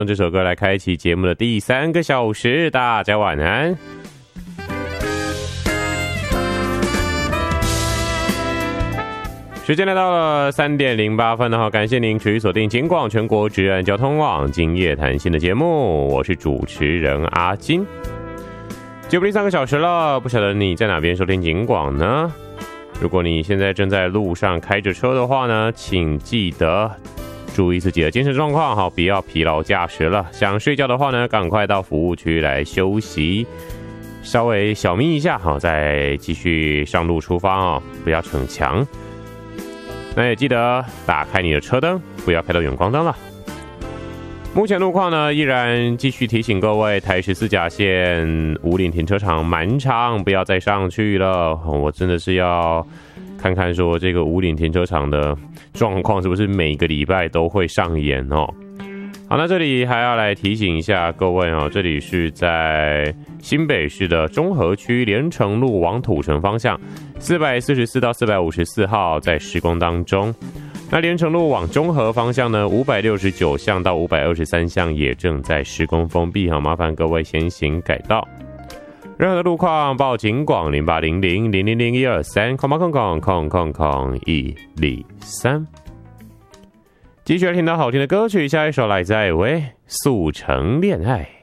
用这首歌来开启节目的第3个小时，大家晚安。时间来到了3点08分了，感谢您持续锁定警广全国职安交通网今夜谈心的节目，我是主持人阿金。节目第3个小时了，不晓得你在哪边收听警广呢？如果你现在正在路上开着车的话呢，请记得注意自己的精神状况，不要疲劳驾驶了。想睡觉的话呢，赶快到服务区来休息，稍微小眯一下，再继续上路出发，不要逞强。那也记得打开你的车灯，不要开到远光灯了。目前路况呢，依然继续提醒各位，台14甲线武岭停车场满场，不要再上去了。我真的是要看看说这个武岭停车场的状况是不是每个礼拜都会上演哦。好，那这里还要来提醒一下各位哦，这里是在新北市的中和区连城路往土城方向444到454号在施工当中。那连城路往中和方向呢，569巷到523巷也正在施工封闭，麻烦各位先行改道。任何的路况报警广0800000123，123。继续来听到好听的歌曲，下一首来自艾薇《速成恋爱》。